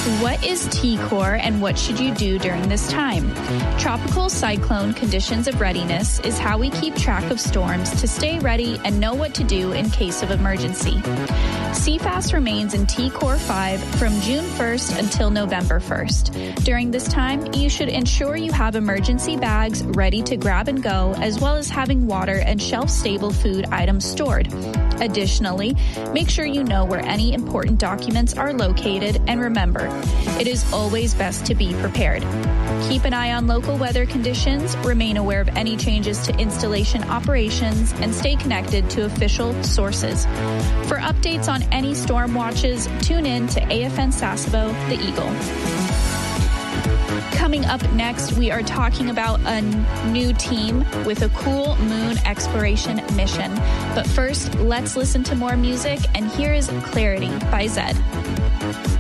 What is T-Core and what should you do during this time? Tropical cyclone conditions of readiness is how we keep track of storms to stay ready and know what to do in case of emergency. CFAS remains in T-Core 5 from June 1st until November 1st. During this time, you should ensure you have emergency bags ready to grab and go, as well as having water and shelf-stable food items stored. Additionally, make sure you know where any important documents are located, and remember, it is always best to be prepared. Keep an eye on local weather conditions, remain aware of any changes to installation operations, and stay connected to official sources. For updates on any storm watches, tune in to AFN Sasebo, the Eagle. Coming up next, we are talking about a new team with a cool moon exploration mission. But first, let's listen to more music, and here is Clarity by Zedd.